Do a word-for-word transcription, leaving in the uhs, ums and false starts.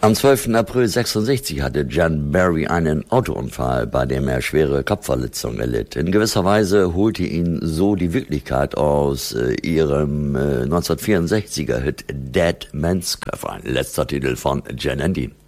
Am zwölften April sechsundsechzig hatte John Barry einen Autounfall, bei dem er schwere Kopfverletzungen erlitt. In gewisser Weise holte ihn so die Wirklichkeit aus äh, ihrem äh, neunzehnhundertvierundsechziger Hit Dead Man's Curve, ein letzter Titel von Jan and Dean.